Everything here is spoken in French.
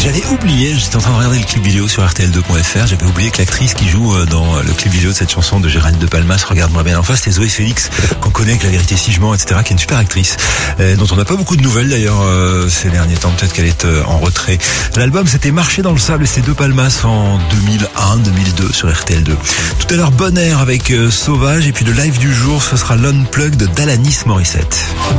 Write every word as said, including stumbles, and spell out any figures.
J'avais oublié, j'étais en train de regarder le clip vidéo sur R T L deux point F R, j'avais oublié que l'actrice qui joue dans le clip vidéo de cette chanson de Géraldine de Palmas, Regarde-moi bien en face, c'était Zoé Félix, qu'on connaît avec La Vérité si je mens, et cetera, qui est une super actrice, euh, dont on n'a pas beaucoup de nouvelles d'ailleurs euh, ces derniers temps, peut-être qu'elle est euh, en retrait. L'album c'était Marcher dans le sable et c'est De Palmas en deux mille un deux mille deux sur R T L deux. Tout à l'heure, Bon Air avec euh, Sauvage, et puis le live du jour, ce sera l'Unplugged d'Alanis Morissette.